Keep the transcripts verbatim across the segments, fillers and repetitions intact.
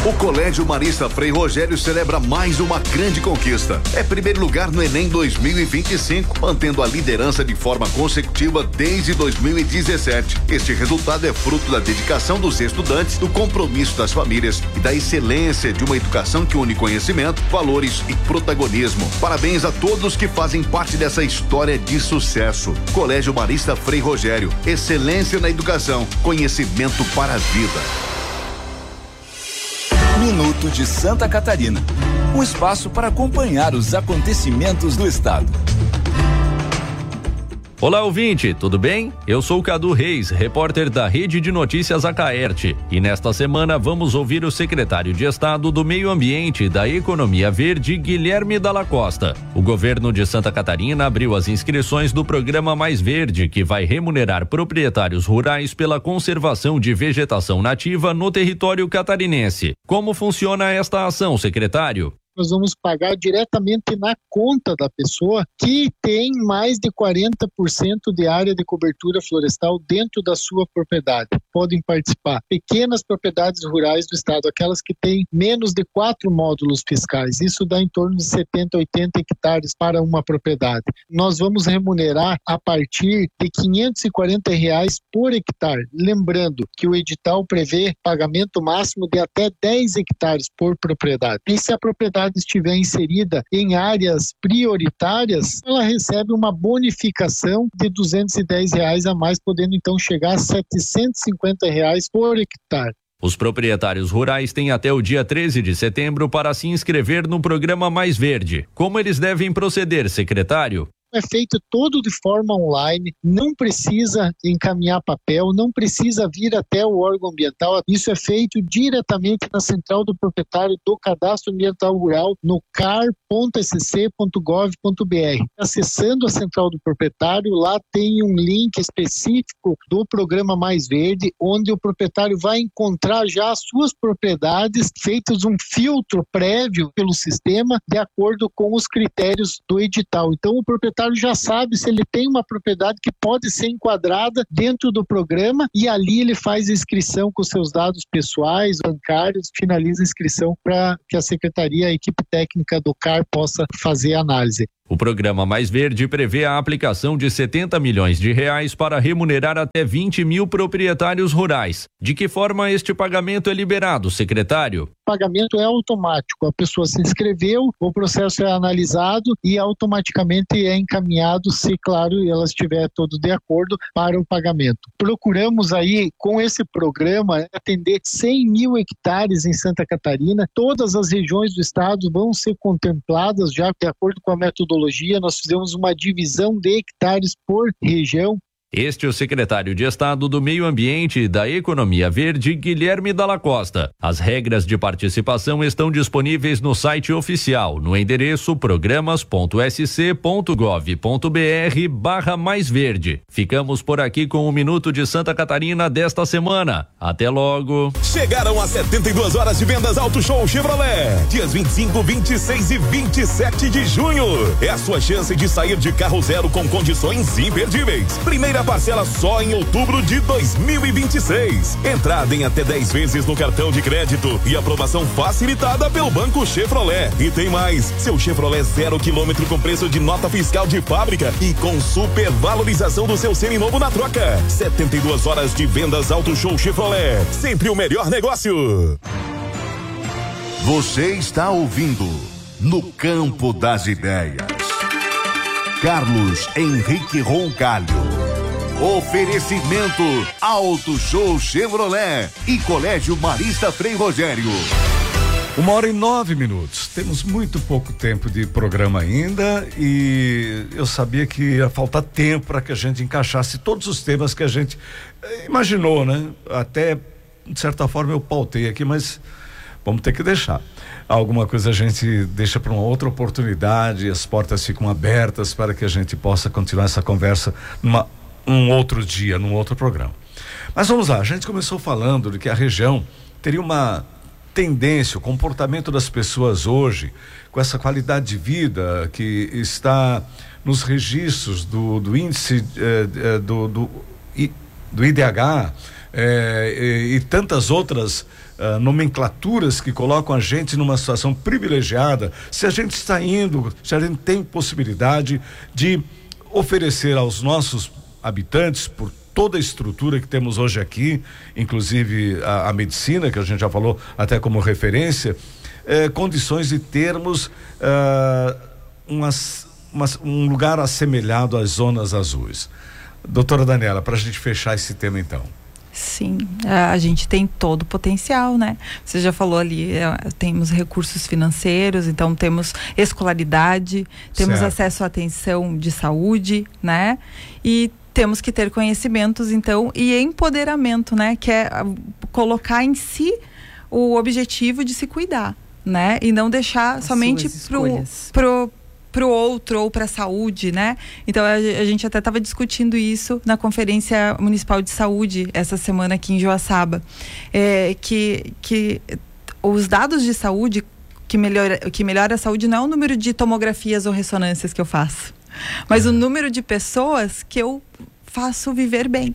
O Colégio Marista Frei Rogério celebra mais uma grande conquista. É primeiro lugar no Enem dois mil e vinte e cinco, mantendo a liderança de forma consecutiva desde dois mil e dezessete. Este resultado é fruto da dedicação dos estudantes, do compromisso das famílias e da excelência de uma educação que une conhecimento, valores e protagonismo. Parabéns a todos que fazem parte dessa história de sucesso. Colégio Marista Frei Rogério, excelência na educação, conhecimento para a vida. Minuto de Santa Catarina, um espaço para acompanhar os acontecimentos do estado. Olá, ouvinte, tudo bem? Eu sou o Cadu Reis, repórter da Rede de Notícias Acaerte, e nesta semana vamos ouvir o secretário de Estado do Meio Ambiente e da Economia Verde, Guilherme Dalla Costa. O governo de Santa Catarina abriu as inscrições do programa Mais Verde, que vai remunerar proprietários rurais pela conservação de vegetação nativa no território catarinense. Como funciona esta ação, secretário? Nós vamos pagar diretamente na conta da pessoa que tem mais de quarenta por cento de área de cobertura florestal dentro da sua propriedade. Podem participar pequenas propriedades rurais do estado, aquelas que têm menos de quatro módulos fiscais. Isso dá em torno de setenta, oitenta hectares para uma propriedade. Nós vamos remunerar a partir de quinhentos e quarenta reais por hectare. Lembrando que o edital prevê pagamento máximo de até dez hectares por propriedade. E se a propriedade estiver inserida em áreas prioritárias, ela recebe uma bonificação de duzentos e dez reais a mais, podendo então chegar a setecentos e cinquenta reais por hectare. Os proprietários rurais têm até o dia treze de setembro para se inscrever no programa Mais Verde. Como eles devem proceder, secretário? É feito todo de forma online, não precisa encaminhar papel, não precisa vir até o órgão ambiental. Isso é feito diretamente na central do proprietário do Cadastro Ambiental Rural, no car ponto s c ponto gov ponto b r. Acessando a central do proprietário, lá tem um link específico do programa Mais Verde, onde o proprietário vai encontrar já as suas propriedades, feitos um filtro prévio pelo sistema, de acordo com os critérios do edital. Então, o proprietário já sabe se ele tem uma propriedade que pode ser enquadrada dentro do programa, e ali ele faz a inscrição com seus dados pessoais, bancários, finaliza a inscrição para que a secretaria, a equipe técnica do C A R possa fazer a análise. O programa Mais Verde prevê a aplicação de setenta milhões de reais para remunerar até vinte mil proprietários rurais. De que forma este pagamento é liberado, secretário? O pagamento é automático. A pessoa se inscreveu, o processo é analisado e automaticamente é encaminhado, se, claro, ela estiver todo de acordo, para o pagamento. Procuramos aí, com esse programa, atender cem mil hectares em Santa Catarina. Todas as regiões do estado vão ser contempladas já de acordo com a metodologia. Nós fizemos uma divisão de hectares por região. Este é o secretário de Estado do Meio Ambiente e da Economia Verde, Guilherme Dalla Costa. As regras de participação estão disponíveis no site oficial, no endereço programas ponto s c ponto gov ponto b r barra mais verde. Ficamos por aqui com o Minuto de Santa Catarina desta semana. Até logo. Chegaram as setenta e duas horas de vendas Auto Show Chevrolet. Dias vinte e cinco, vinte e seis e vinte e sete de junho. É a sua chance de sair de carro zero com condições imperdíveis. Primeira parcela só em outubro de dois mil e vinte e seis. Entrada em até dez vezes no cartão de crédito e aprovação facilitada pelo Banco Chevrolet. E tem mais, seu Chevrolet zero quilômetro com preço de nota fiscal de fábrica e com supervalorização do seu seminovo na troca. setenta e duas horas de vendas Auto Show Chevrolet. Sempre o melhor negócio. Você está ouvindo No Campo das Ideias. Carlos Henrique Roncalho. Oferecimento Auto Show Chevrolet e Colégio Marista Frei Rogério. Uma hora e nove minutos. Temos muito pouco tempo de programa ainda e eu sabia que ia faltar tempo para que a gente encaixasse todos os temas que a gente imaginou, né? Até, de certa forma, eu pautei aqui, mas vamos ter que deixar. Alguma coisa a gente deixa para uma outra oportunidade, as portas ficam abertas para que a gente possa continuar essa conversa numa um outro dia, num outro programa. Mas vamos lá, a gente começou falando de que a região teria uma tendência, o comportamento das pessoas hoje, com essa qualidade de vida que está nos registros do, do índice eh, do, do, do I D H, é, e, e tantas outras uh, nomenclaturas que colocam a gente numa situação privilegiada, se a gente está indo, se a gente tem possibilidade de oferecer aos nossos habitantes, por toda a estrutura que temos hoje aqui, inclusive a, a medicina, que a gente já falou até como referência, eh, condições de termos uh, umas, umas, um lugar assemelhado às zonas azuis. Doutora Daniela, para a gente fechar esse tema então. Sim, a gente tem todo o potencial, né? Você já falou ali, temos recursos financeiros, então temos escolaridade, temos certo. acesso à atenção de saúde, né? E temos que ter conhecimentos, então, e empoderamento, né? Que é colocar em si o objetivo de se cuidar, né? E não deixar As somente pro, pro para o outro ou para a saúde, né? Então a, a gente até estava discutindo isso na Conferência Municipal de Saúde essa semana aqui em Joaçaba, é, que, que os dados de saúde que melhora, que melhora a saúde não é o número de tomografias ou ressonâncias que eu faço, mas é. o número de pessoas que eu faço viver bem,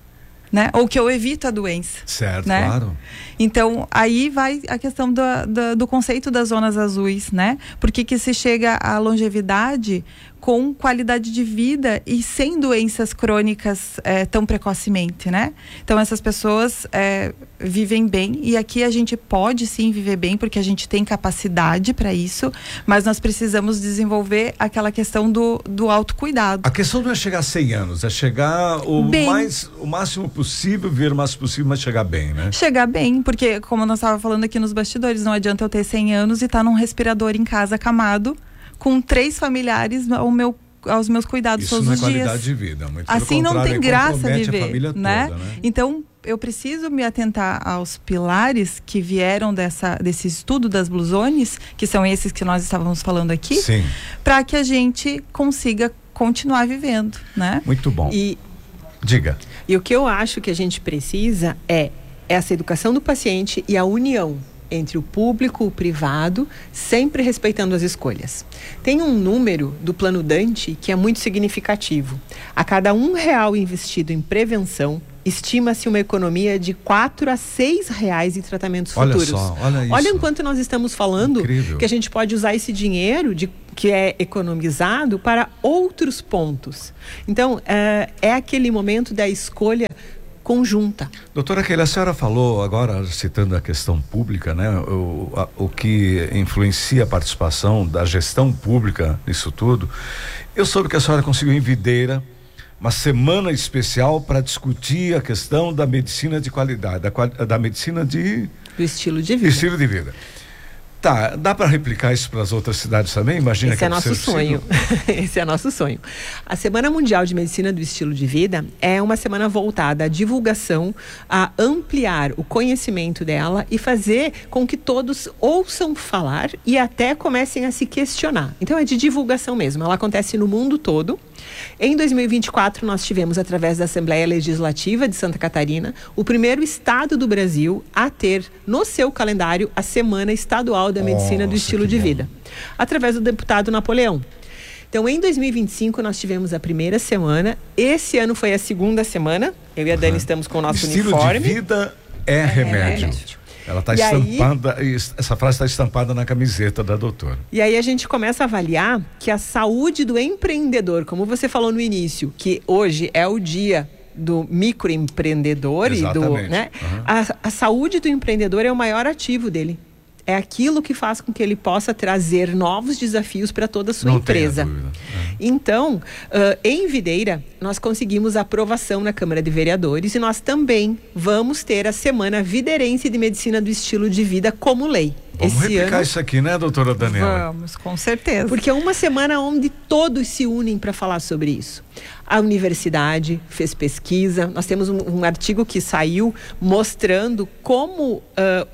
né? Ou que eu evito a doença. Certo, né? Claro. Então, aí vai a questão do, do, do conceito das zonas azuis, né? Porque que se chega à longevidade com qualidade de vida e sem doenças crônicas é, tão precocemente, né? Então, essas pessoas é, vivem bem, e aqui a gente pode sim viver bem, porque a gente tem capacidade para isso, mas nós precisamos desenvolver aquela questão do, do autocuidado. A questão não é chegar a cem anos, é chegar o, bem, mais, o máximo possível, ver o máximo possível, mas chegar bem, né? Chegar bem, porque como nós estávamos falando aqui nos bastidores, não adianta eu ter cem anos e estar tá num respirador em casa acamado, com três familiares ao meu, aos meus cuidados Isso todos não é os dias. qualidade de vida. Muito assim não tem graça viver, a família né? Toda, né? Então eu preciso me atentar aos pilares que vieram dessa, desse estudo das Blue Zones, que são esses que nós estávamos falando aqui, para que a gente consiga continuar vivendo, né? Muito bom. E diga. E o que eu acho que a gente precisa é essa educação do paciente e a união entre o público e o privado, sempre respeitando as escolhas. Tem um número do Plano Dante que é muito significativo. A cada um real investido em prevenção, estima-se uma economia de quatro a seis reais em tratamentos olha futuros. Só, olha isso. Olha enquanto nós estamos falando Incrível. Que a gente pode usar esse dinheiro de, que é economizado para outros pontos. Então, é, é aquele momento da escolha conjunta. Doutora Keila, a senhora falou agora, citando a questão pública, né? O, a, o que influencia a participação da gestão pública nisso tudo. Eu soube que a senhora conseguiu em Videira uma semana especial para discutir a questão da medicina de qualidade, da, da medicina de... do estilo de vida. Estilo de vida. Tá, dá para replicar isso para as outras cidades também? Imagina Esse que é nosso sonho. Esse é nosso sonho. A Semana Mundial de Medicina do Estilo de Vida é uma semana voltada à divulgação, a ampliar o conhecimento dela e fazer com que todos ouçam falar e até comecem a se questionar. Então é de divulgação mesmo. Ela acontece no mundo todo. Em dois mil e vinte e quatro, nós tivemos, através da Assembleia Legislativa de Santa Catarina, o primeiro estado do Brasil a ter no seu calendário a Semana Estadual da Medicina Nossa, do Estilo de Vida, através do deputado Napoleão. Então, em dois mil e vinte e cinco, nós tivemos a primeira semana. Esse ano foi a segunda semana. Eu e a Dani uhum. estamos com o nosso Estilo uniforme. Estilo de vida é, é remédio. remédio. Ela está estampada, aí, essa frase está estampada na camiseta da doutora. E aí a gente começa a avaliar que a saúde do empreendedor, como você falou no início, que hoje é o dia do microempreendedor e do, né? Uhum. A, a saúde do empreendedor é o maior ativo dele. É aquilo que faz com que ele possa trazer novos desafios para toda a sua Não empresa. Tenha dúvida. É. Então, uh, em Videira, nós conseguimos a aprovação na Câmara de Vereadores e nós também vamos ter a Semana Videirense de Medicina do Estilo de Vida como lei. Vamos Esse replicar ano, isso aqui, né, doutora Daniela? Vamos, com certeza. Porque é uma semana onde todos se unem para falar sobre isso. A universidade fez pesquisa, nós temos um, um artigo que saiu mostrando como uh,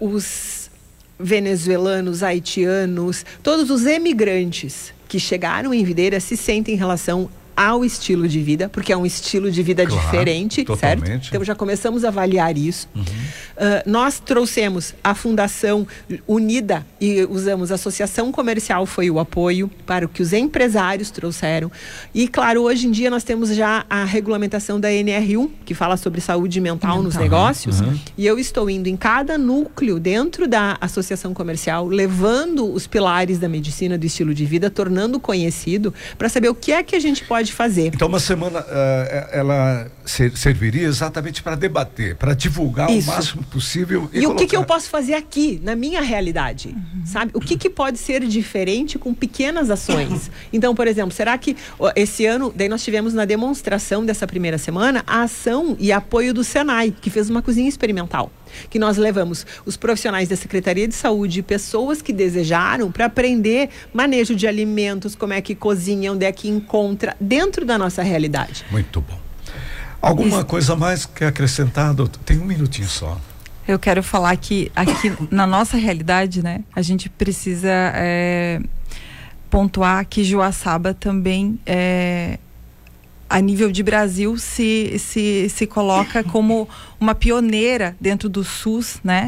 os venezuelanos, haitianos, todos os emigrantes que chegaram em Videira se sentem em relação ao estilo de vida, porque é um estilo de vida claro, diferente, totalmente. Certo? Então já começamos a avaliar isso. Uhum. Uh, nós trouxemos a Fundação Unida e usamos a Associação Comercial, foi o apoio para o que os empresários trouxeram. E claro, hoje em dia nós temos já a regulamentação da N R um, que fala sobre saúde mental, mental. nos negócios. Uhum. E eu estou indo em cada núcleo dentro da Associação Comercial, levando os pilares da medicina do estilo de vida, tornando conhecido, para saber o que é que a gente pode fazer. Então uma semana uh, ela ser, serviria exatamente para debater, para divulgar Isso. o máximo possível. E, e o colocar... que, que eu posso fazer aqui, na minha realidade, uhum. sabe? O que, que pode ser diferente com pequenas ações? Então, por exemplo, será que esse ano, daí nós tivemos na demonstração dessa primeira semana, a ação e apoio do Senai, que fez uma cozinha experimental, que nós levamos os profissionais da Secretaria de Saúde, pessoas que desejaram, para aprender manejo de alimentos, como é que cozinha, onde é que encontra, dentro da nossa realidade. Muito bom. Alguma Isso. coisa mais que acrescentar, doutor? Tem um minutinho só. Eu quero falar que aqui na nossa realidade, né, a gente precisa é, pontuar que Joaçaba também é, a nível de Brasil se, se, se coloca como uma pioneira dentro do SUS, né?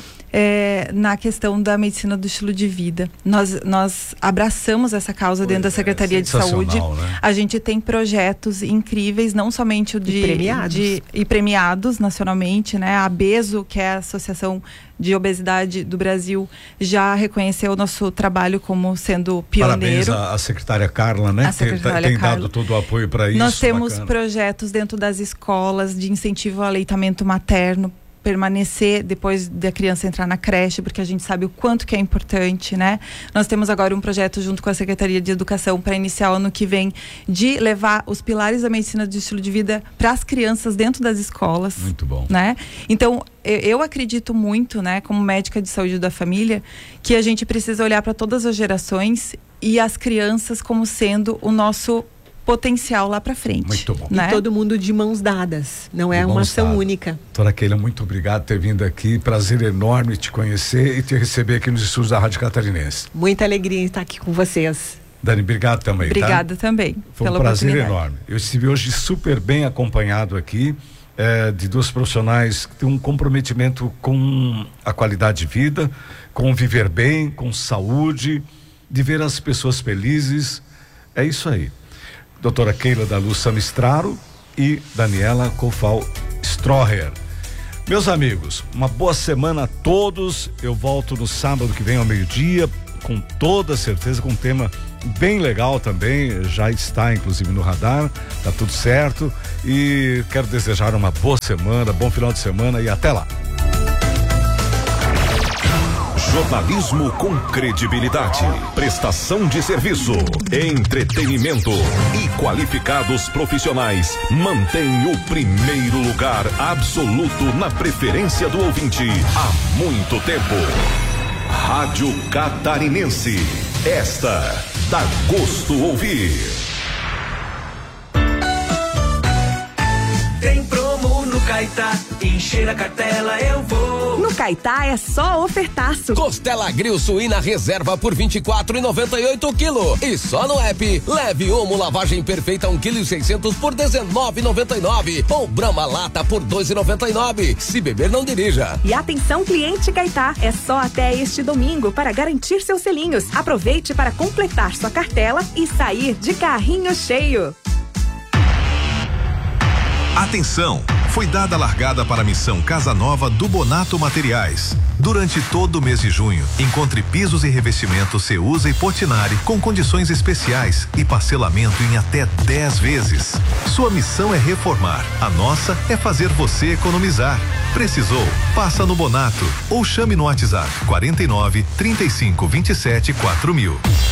É, na questão da medicina do estilo de vida. Nós, nós abraçamos essa causa pois dentro da Secretaria é, de Saúde. Né? A gente tem projetos incríveis, não somente de e premiados, de, e premiados nacionalmente, né? A ABESO, que é a Associação de Obesidade do Brasil, já reconheceu o nosso trabalho como sendo pioneiro. Parabéns à secretária Carla, né? A secretária tem, tem Carla. dado todo o apoio para isso. Nós temos bacana. projetos dentro das escolas de incentivo ao aleitamento materno, permanecer depois da criança entrar na creche, porque a gente sabe o quanto que é importante, né? Nós temos agora um projeto junto com a Secretaria de Educação para iniciar o ano que vem, de levar os pilares da medicina do estilo de vida para as crianças dentro das escolas. Muito bom. Né? Então, eu, eu acredito muito, né, como médica de saúde da família, que a gente precisa olhar para todas as gerações e as crianças como sendo o nosso potencial lá para frente. Muito bom. Né? E todo mundo de mãos dadas, não é uma ação dadas. única. Doutora Keila, muito obrigado por ter vindo aqui, prazer enorme te conhecer e te receber aqui nos estúdios da Rádio Catarinense. Muita alegria em estar aqui com vocês. Dani, obrigado também. Obrigada tá? também. Foi um prazer enorme. Eu estive hoje super bem acompanhado aqui, é, de duas profissionais que têm um comprometimento com a qualidade de vida, com viver bem, com saúde, de ver as pessoas felizes. É isso aí. Doutora Keila da Luz Samistraro e Daniela Cofal Stroher. Meus amigos, uma boa semana a todos. Eu volto no sábado que vem ao meio-dia, com toda certeza, com um tema bem legal também. Já está inclusive no radar, tá tudo certo. E quero desejar uma boa semana, bom final de semana e até lá. Jornalismo com credibilidade, prestação de serviço, entretenimento e qualificados profissionais mantém o primeiro lugar absoluto na preferência do ouvinte há muito tempo. Rádio Catarinense, esta dá gosto ouvir. Tem promo no Caetá, encher a cartela eu vou. No Caetá é só ofertaço. Costela grill suína reserva por vinte e quatro reais e noventa e oito quilo. E só no app, leve Omo lavagem perfeita um quilo e seiscentos por dezenove reais e noventa e nove. Ou Brahma lata por dois reais e noventa e nove. Se beber, não dirija. E atenção, cliente Caetá, é só até este domingo para garantir seus selinhos. Aproveite para completar sua cartela e sair de carrinho cheio. Atenção! Foi dada a largada para a missão Casa Nova do Bonato Materiais. Durante todo o mês de junho, encontre pisos e revestimentos Ceusa e Portinari com condições especiais e parcelamento em até dez vezes. Sua missão é reformar, a nossa é fazer você economizar. Precisou? Passa no Bonato ou chame no WhatsApp quarenta e nove, trinta e cinco, vinte e sete, quatro mil.